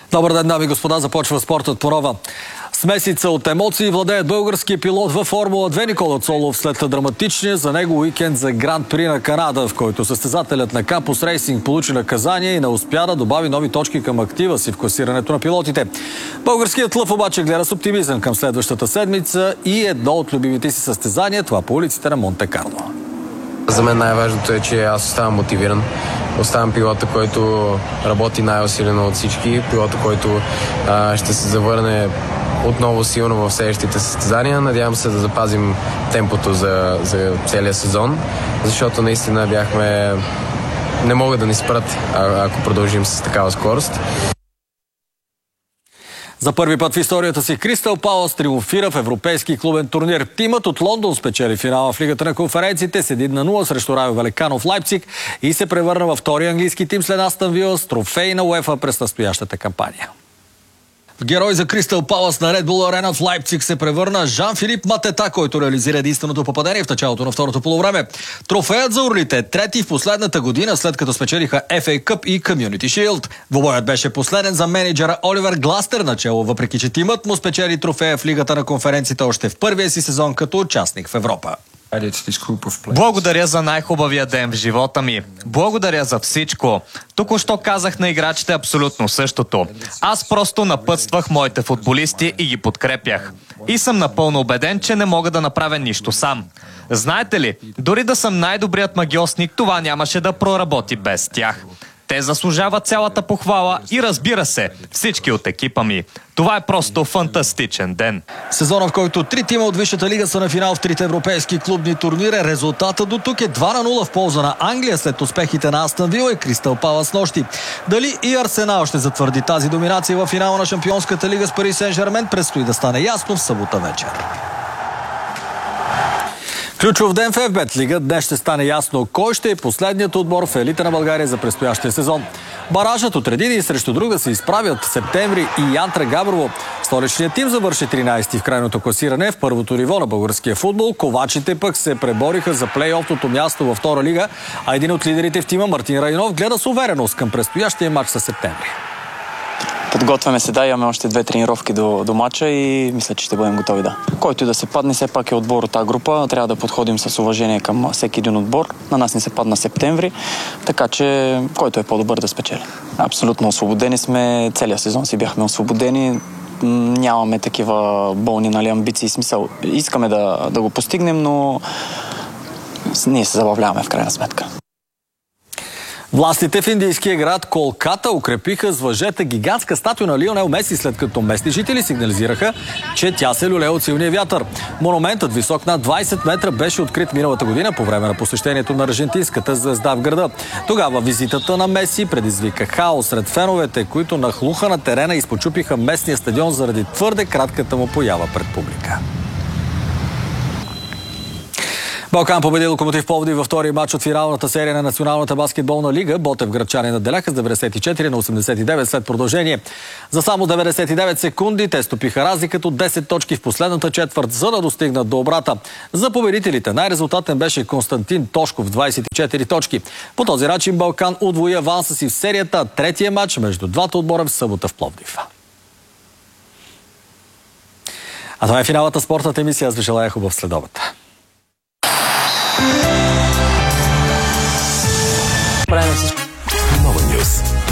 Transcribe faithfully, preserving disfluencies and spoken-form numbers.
Добър ден, дами и господа, започва спортът по нова. С месеца от емоции владеят българския пилот във Формула две Никола Цолов след драматичния за него уикенд за Гранд При на Канада, в който състезателят на Кампус Рейсинг получи наказание и не успя да добави нови точки към актива си в класирането на пилотите. Българският лъв обаче гледа с оптимизъм към следващата седмица и едно от любимите си състезания, това по улиците на Монте Карло. За мен най-важното е, че аз оставам мотивиран. Оставам пилота, който работи най-усилено от всички, пилота, който а, ще се завърне отново силно в следващите състезания. Надявам се да запазим темпото за, за целия сезон, защото наистина бяхме... не могат да ни спрат, ако продължим с такава скорост. За първи път в историята си Кристал Палас триумфира в европейски клубен турнир. Тимът от Лондон спечели финала в Лигата на конференциите с един на нула срещу Райо Валекано в Лайпциг и се превърна във втори английски тим след Астън Вила с трофей на УЕФА през настоящата кампания. В герой за Кристал Палас на Red Bull Arena в Лайпциг се превърна Жан-Филип Матета, който реализира единственото попадение в началото на второто полувреме. Трофеят за орлите е трети в последната година, след като спечелиха Еф Ей Къп и Community Shield. Двобоят беше последен за менеджера Оливер Гластер начало, въпреки че тимът му спечели трофея в Лигата на конференцията още в първия си сезон като участник в Европа. Благодаря за най-хубавия ден в живота ми. Благодаря за всичко. Току-що казах на играчите абсолютно същото. Аз просто напътствах моите футболисти и ги подкрепях. И съм напълно убеден, че не мога да направя нищо сам. Знаете ли, дори да съм най-добрият магиосник, това нямаше да проработи без тях. Те заслужават цялата похвала и, разбира се, всички от екипа ми. Това е просто фантастичен ден. Сезона, в който три тима от Висшата лига са на финал в трите европейски клубни турнири, резултатът до тук е два на нула в полза на Англия след успехите на Астън Вила и Кристал Палас нощи. Дали и Арсенал ще затвърди тази доминация в финала на Шампионската лига с Пари Сен Жермен, предстои да стане ясно в събота вечер. Ключов ден в Еф Бет Лига. Днес ще стане ясно кой ще е последният отбор в елита на България за предстоящия сезон. Баражът от един срещу друга се изправят Септември и Янтра Габрово. Столичният тим завърши тринайсети в крайното класиране в първото ниво на българския футбол. Ковачите пък се пребориха за плейофтото място във втора лига, а един от лидерите в тима, Мартин Райнов, гледа с увереност към предстоящия матч със Септември. Подготвяме се, да, имаме още две тренировки до, до матча и мисля, че ще бъдем готови, да. Който да се падне, все пак е отбор от тази група. Трябва да подходим с уважение към всеки един отбор. На нас ни се падна Септември, така че който е по-добър да спечели. Абсолютно освободени сме, целият сезон си бяхме освободени. Нямаме такива болни, нали, амбиции, смисъл. Искаме да, да го постигнем, но ние се забавляваме в крайна сметка. Властите в индийския град Колката укрепиха с въжета гигантска статуя на Лионел Меси, след като местни жители сигнализираха, че тя се люлее от силния вятър. Монументът, висок над двайсет метра, беше открит миналата година по време на посещението на аржентинската звезда в града. Тогава визитата на Меси предизвика хаос сред феновете, които нахлуха на терена и изпочупиха местния стадион заради твърде кратката му поява пред публика. Балкан победи Локомотив Пловдив във втория матч от финалната серия на Националната баскетболна лига. Ботевградчани надделяха с деветдесет и четири на осемдесет и девет след продължение. За само деветдесет и девет секунди те стопиха разликата от десет точки в последната четвърт, за да достигнат до обрата. За победителите най-резултатен беше Константин Тошков, двайсет и четири точки. По този начин Балкан удвои аванса си в серията, третия матч между двата отбора в събота в Пловдив. А това е финалната спортната емисия. Аз ви желая хубав следобед. Нова Нюс.